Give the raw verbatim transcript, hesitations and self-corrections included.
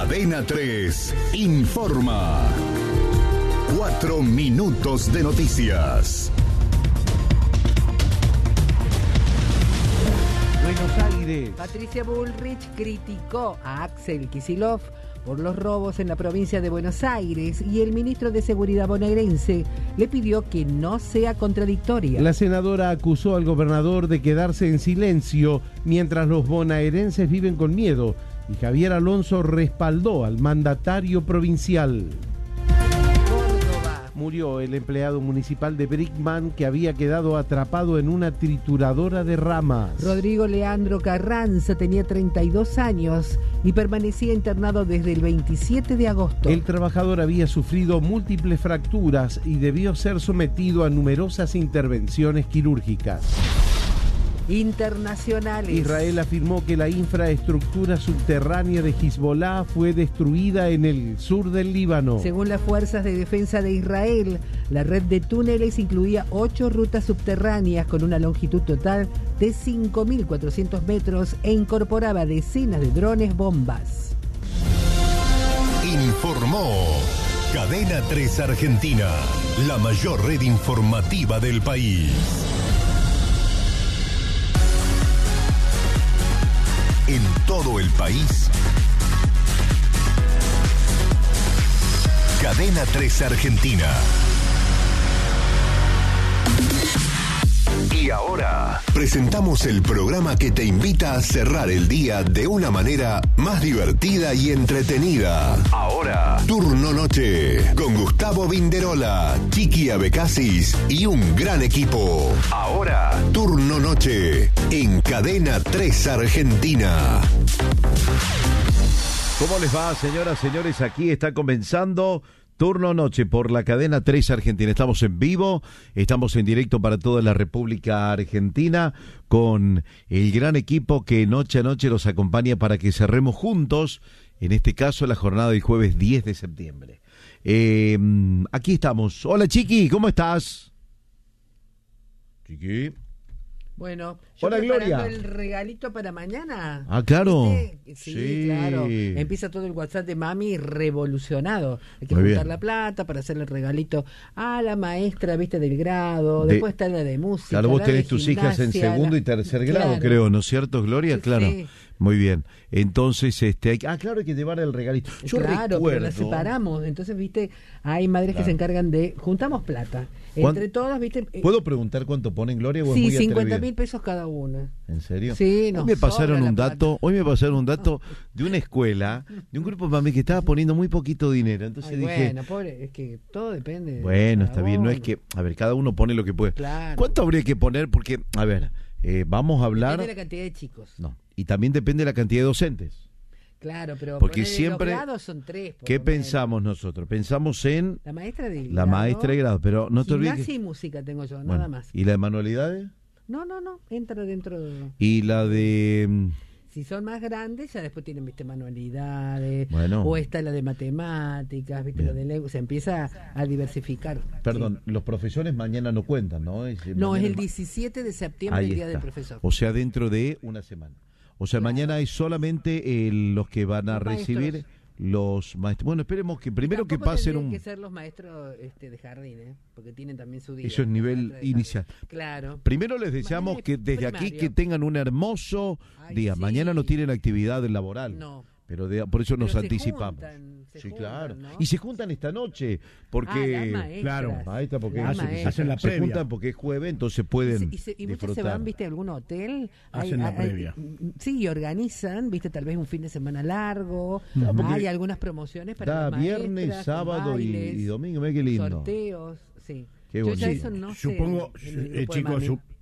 Cadena tres informa. Cuatro minutos de noticias. Buenos Aires. Patricia Bullrich criticó a Axel Kicillof por los robos en la provincia de Buenos Aires y el ministro de Seguridad bonaerense le pidió que no sea contradictoria. La senadora acusó al gobernador de quedarse en silencio mientras los bonaerenses viven con miedo y Javier Alonso respaldó al mandatario provincial. Murió el empleado municipal de Brickman que había quedado atrapado en una trituradora de ramas. Rodrigo Leandro Carranza tenía treinta y dos años y permanecía internado desde el veintisiete de agosto. El trabajador había sufrido múltiples fracturas y debió ser sometido a numerosas intervenciones quirúrgicas. Internacionales. Israel afirmó que la infraestructura subterránea de Hezbollah fue destruida en el sur del Líbano. Según las fuerzas de defensa de Israel, la red de túneles incluía ocho rutas subterráneas con una longitud total de cinco mil cuatrocientos metros e incorporaba decenas de drones bombas. Informó Cadena tres Argentina, la mayor red informativa del país. En todo el país, Cadena tres Argentina. Y ahora presentamos el programa que te invita a cerrar el día de una manera más divertida y entretenida. Ahora, Turno Noche, con Gustavo Vinderola, Chiqui Abecasis y un gran equipo. Ahora, Turno Noche, en Cadena tres Argentina. ¿Cómo les va, señoras, señores? Aquí está comenzando Turno Noche por la Cadena tres Argentina. Estamos en vivo, estamos en directo para toda la República Argentina con el gran equipo que noche a noche los acompaña para que cerremos juntos, en este caso, la jornada del jueves diez de septiembre. Eh, aquí estamos. Hola, Chiqui, ¿cómo estás? Chiqui. Bueno, yo Hola, preparando Gloria. el regalito para mañana. Ah, claro. Sí, Sí. claro. Empieza todo el WhatsApp de mami revolucionado. Hay que Muy juntar bien. la plata para hacerle el regalito a la maestra, viste, del grado. De- Después está la de música. Claro, vos la de tenés tus hijas en gimnasia, segundo la- y tercer grado, Claro. creo, ¿no es cierto, Gloria? Sí, Claro. sí. Muy bien. Entonces, este, hay... ah, claro, hay que llevar el regalito. Yo claro, recuerdo... pero las separamos. Entonces, viste, hay madres Claro. que se encargan de... Juntamos plata. ¿Cuán- Entre todas, viste... eh, ¿Puedo preguntar cuánto ponen, Gloria? ¿O es sí, muy cincuenta atrevido? mil pesos cada una. ¿En serio? Sí, nos hoy me pasaron sobra la un dato, plata. hoy me pasaron un dato de una escuela, de un grupo mami que estaba poniendo muy poquito dinero. Entonces Ay, dije, bueno, pobre, es que todo depende. de bueno, cada está bien, no es uno. que, a ver, cada uno pone lo que puede. Claro. ¿Cuánto habría que poner? Porque, a ver, eh, vamos a hablar. Depende de la cantidad de chicos. No, y también depende de la cantidad de docentes. Claro, pero Porque ponele, siempre- los grados son tres. por ¿Qué lo menos. pensamos nosotros? Pensamos en La maestra de la maestra de grado, pero no te olvides. Gimnasia que- y música tengo yo, Bueno, nada más. ¿y la de manualidades? No, no, no, entra dentro de... ¿Y la de...? mm, Si son más grandes, ya después tienen, viste, manualidades, Bueno. o está la de matemáticas, viste, Bien. lo de lengua, se empieza a diversificar. Perdón, los profesores mañana no cuentan, ¿no? Es, No, es mañana el ma- diecisiete de septiembre, Ahí el día está. del profesor. O sea, dentro de una semana. O sea, Claro. mañana hay solamente eh, los que van a Los recibir maestros. los maestros. Bueno, esperemos que primero que Tampoco pasen tendrían un... que ser los maestros este, de jardín, ¿eh? Porque tienen también su día. Eso es los nivel maestros de jardín. inicial. Claro. Primero les deseamos Mañana que es desde aquí primario. que tengan un hermoso Ay, día. sí. Mañana no tienen actividad laboral. No. Pero de- por eso Pero nos se anticipamos. juntan, se sí, juntan, claro. ¿no? Y se juntan esta noche porque Ah, las maestras. Claro, maestra, porque Las se- maestras. hacen la se previa. juntan porque es jueves, entonces Y, pueden se- y se- y muchas se disfrutar. van, viste, a algún hotel. Hacen la previa. Sí, y organizan, viste, tal vez un fin de semana largo. Claro, porque Hay algunas promociones para Da las viernes, maestras, sábado y, bailes, y domingo, mira qué lindo. Sorteos, sí. Qué Yo ya bonito. eso no sé Supongo, en el eh, grupo de chicos, mami. su-